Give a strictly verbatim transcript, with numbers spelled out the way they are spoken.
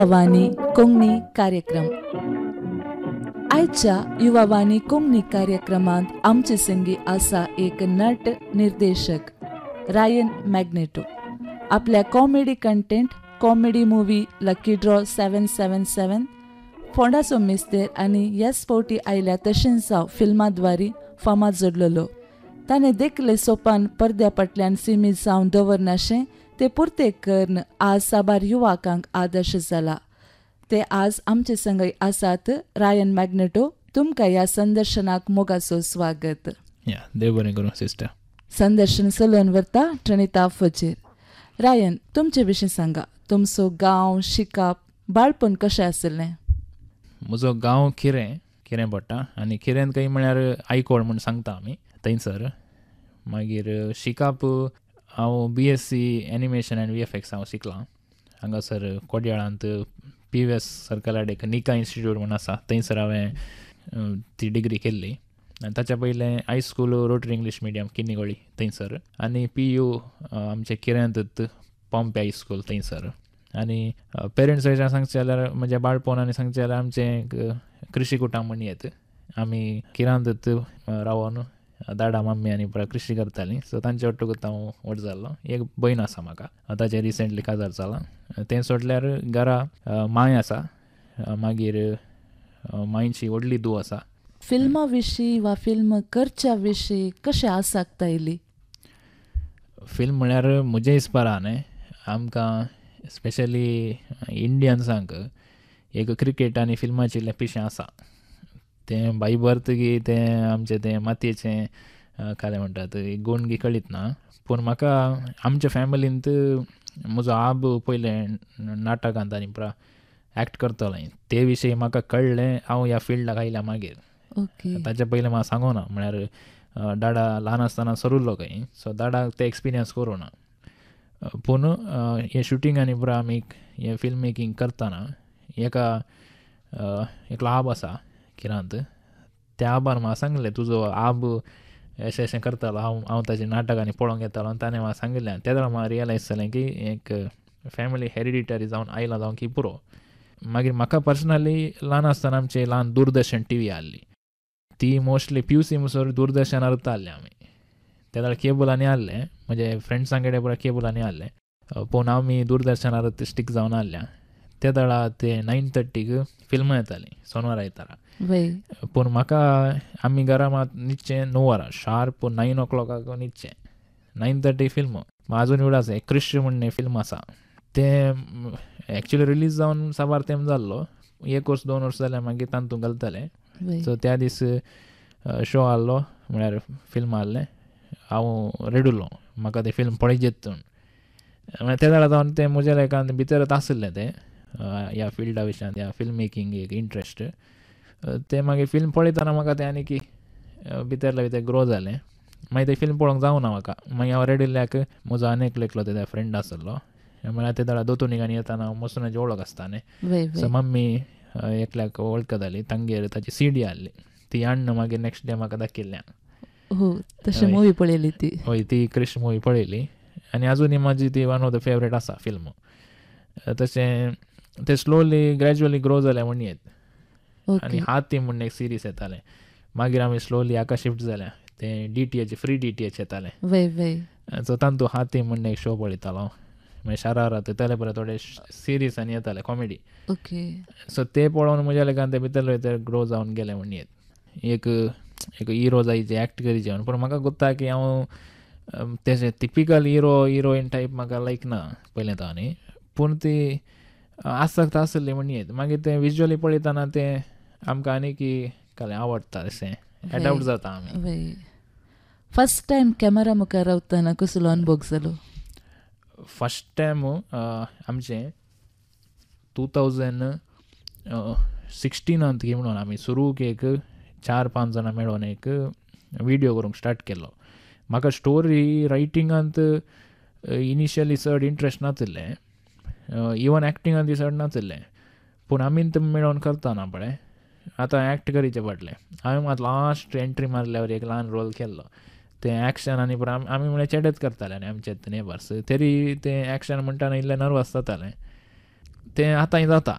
युवावाणी कोंकणी कार्यक्रम. आयच्या युवावाणी कोंकणी कार्यक्रमांत आमचे संगी आसा एक नट निर्देशक रायन मॅग्नेटो. आपल्या comedy content comedy movie lucky draw सेवन सेवन सेवन फोंडाचो मिस्तेर आनी ह्याच फावटी आयल्या तशेंच जावं फिल्माद्वारी फामाद जोडलेलो. ताणें देखले सोपान पडद्या फाटल्यान सीमीत जावन दवरनाशें ते पुर्तेक करन आज साबार युवकांक आदर्श जाला. ते आज आमचे संगय आसात. रायन मॅग्नेटो, तुमकां ह्या संदर्शनाक मोगाचो स्वागत. देव बरें करूं सिस्टर. संदर्शन चलोवन व्हरता ट्रनिता फजेर. रायन, तुमचे विशीं सांगा. तुमचो गांव, शिकाप, बाळपण कशें आसलें? म्हजो गांव किरें किरें पडटा आनी किरेंत खंय म्हळ्यार आयकोळ म्हूण सांगता आमी थंयसर. मागीर शिकाप हांव बी S C animation end V F x हांव शिकलां हांगासर कोड्याळांत पी व्ही एस सर्कलाड एक निका इन्स्टिट्यूट म्हूण आसा थंयसर हांवें ती डिग्री केल्ली. आनी ताच्या पयलें high school rotary English medium Kinnigoli थंयसर आनी पी यू आमचे किरेंतूच पॉम्पे हायस्कूल थंयसर. आनी पेरंट्स वयल्यान सांगचें जाल्यार म्हजें बाळपण आनी सांगचें जाल्यार आमचें कृशी कुटुंब म्हण येत. आमी किरांतूच रावोन दादा मम्मी आनी पुरा कृशी करतालीं. सो तांचे वांगडाच हांव व्हड जाल्लो. एक भयण आसा म्हाका, ताचें रिसेंटली काजार जालां. तें सोडल्यार घरा माय आसा, मागीर मायची व्हडली धूव आसा. फिल्मा विशीं वा फिल्म करच्या विशीं कशें आसता इल्ली? फिल्म म्हळ्यार म्हज्या हिसपारान आमकां स्पेशली इंडियन्सांक एक क्रिकेट आनी फिल्माचें इल्लें पिशें आसा. तें बाय बर्थ गी तें आमचें तें मातयेचें काय म्हणटात गुण गी कळीत ना. पूण म्हाका आमच्या फॅमिलींत म्हजो आब पयलें नाटकांत आनी पुरा एक्ट करतालो. ते विशीं म्हाका कळ्ळें हांव ह्या फिल्डाक आयल्या मागीर. ताच्या पयलें म्हाका सांगो ना. म्हळ्यार दाडा ल्हान आसतना सरुल्लो खंय, सो दाडाक ते एक्सपिरियन्स करूं ना. पूण हे शुटींग आनी पुरा आमी हें फिल्म मेकींग करतना एका एकलो आब आसा किरांत. त्या आबान म्हाका सांगलें तुजो आब अशें अशें करतालो. हांव हांव ताचें नाटक आनी पळोवंक येतालो आनी ताणें म्हाका सांगलें. त्या वेळार म्हाका रियलायज जालें की एक फॅमिली हेरिडिटरी जावन आयला जावं की पुरो. मागीर म्हाका पर्सनली ल्हान आसतना आमची ल्हान दूरदर्शन टी व्ही आहली. ती मोस्टली पी यू सी म्हणसर दूरदर्शनारूच आहले आमी. त्या वेळार केबलांनी आहले, म्हजे फ्रेंड्सां कडेन पुरा केबलांनी आहले. पूण आमी दूरदर्शनारूच स्टीक जावन आहल्या. त्या वेळार ते नायन थर्टीक फिल्मां येतालीं सोनवार आयतारा. पूण म्हाका आमी घरा मात न्हिदचें णव वरां शार्प नायन ओ क्लॉकाक न्हिदचें. नायन थर्टी फिल्म आजून एवढं आसा. क्रिश म्हणून फिल्म आसा तें एक्चुली रिलीज जावन साबार तेंप जाल्लो. एक वर्स दोन वर्स जाल्यार मागीर तातूंत घालताले. सो त्या दीस शो आहलो म्हळ्यार फिल्म आहलें. हांव रेडी उरलो म्हाका तें फिल्म पळयचेंच म्हण. त्या वेळार जावन तें म्हज्या लायकान भितरच आसलें तें ह्या फिल्डा विशयान ह्या फिल्म मेकींग एक इंट्रस्ट. तें मागीर फिल्म पळयतना म्हाका तें आनी की भितरल्या भितर ग्रो जालें. मागीर तें फिल्म पळोवंक जावना म्हाका. मागीर हांव रेडी उरल्याक म्हजो आनी एकलो एकलो तेजो फ्रेंड आसलो. म्हळ्यार ते वेळार दोतोरनिकांनी येताना हांव मसुनाची वळख आसता न्ही. सो मम्मी एकल्याक वळखताली. तांगेर ताची सी डी आहली. ती हाडून मागीर नॅक्स्ट डे म्हाका दाखयल्या. तशी मुवी पळयली ती? हय, ती क्रिश मुवी पळयली आनी आजुनी म्हाजी ती वन ऑफ द फेवरेट आसा फिल्म. तशें तें स्लोली ग्रॅज्युअली ग्रो जालें म्हण येत. आनी हाती म्हण एक सिरीज येतालें. मागीर आमी स्लोली हाका शिफ्ट जाल्या. तें D T H free D T H येतालें. सो तातूंत हाती म्हण एक शो पळयतालो. मागीर शारारात येताले पळय थोडे सिरीज आनी येताले कॉमेडी. सो ते पळोवन म्हज्या लेकान ते भितर भितर ग्रो जावन गेलें म्हण येत. एक एक हिरो जायचे एक्ट करीचे म्हणून. पूण म्हाका कोत्ता की हांव तेजे टिपिकल हिरो हिरोईन टायप म्हाका लायक ना पयलें तो न्ही. पूण ती आसक्त आसली म्हण येत. मागीर तें विज्युअली पळयतना तें आमकां आनी की कांय आवडटा अशें एडॉप्ट जाता आमी. फस्ट टायम कॅमेरा मुखार रावतना कसलो अनुभव जालो? फस्ट टायम आमचें टू थावजंड सिक्स्टिनांत की म्हणून आमी सुरूक एक चार पांच जाणां मेळोन एक विडियो करूंक स्टार्ट केल्लो. म्हाका स्टोरी रायटिंगांत इनिशियली चड इंट्रस्ट नासलें. इवन एक्टिंगांत चड नासलें. पूण आमी मेळोन करतना पळय आतां एक्ट करीचें पडलें. हांवें मात लास्ट एंट्री मारल्यावर एक ल्हान रोल केल्लो. तें एक्शन आनी पुरो आमी म्हळ्यार चेडेच करताले आनी आमचे नेबर्स तरी तें एक्शन म्हणटाना इल्लें नर्वस जातालें. तें आतांय जाता